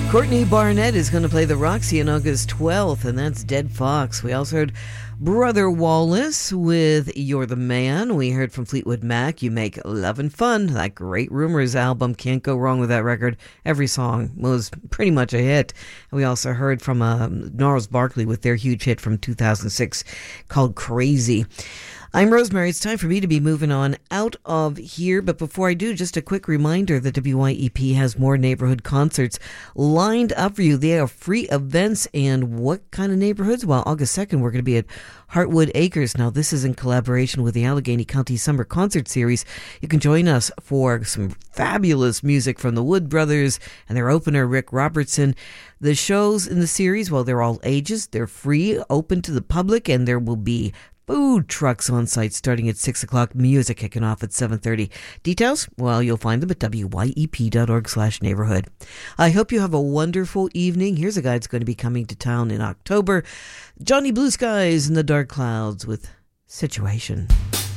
Courtney Barnett is going to play the Roxy on August 12th, and that's Dead Fox. We also heard Brother Wallace with You're the Man. We heard from Fleetwood Mac, You Make Lovin' Fun. That great Rumors album, can't go wrong with that record. Every song was pretty much a hit. We also heard from Gnarls Barkley with their huge hit from 2006 called Crazy. I'm Rosemary. It's time for me to be moving on out of here. But before I do, just a quick reminder that WYEP has more neighborhood concerts lined up for you. They are free events. And what kind of neighborhoods? Well, August 2nd, we're going to be at Heartwood Acres. Now, this is in collaboration with the Allegheny County Summer Concert Series. You can join us for some fabulous music from the Wood Brothers and their opener, Rick Robertson. The shows in the series, well, they're all ages. They're free, open to the public, and there will be food trucks on site starting at 6 o'clock, music kicking off at 7:30. Details? Well, you'll find them at wyep.org/neighborhood. I hope you have a wonderful evening. Here's a guy that's going to be coming to town in October. Johnny Blue Skies and the Dark Clouds with Situation.